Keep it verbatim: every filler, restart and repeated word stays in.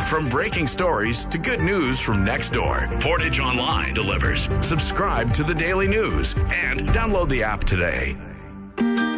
From breaking stories to good news from next door, Portage Online delivers. Subscribe to the Daily News and download the app today.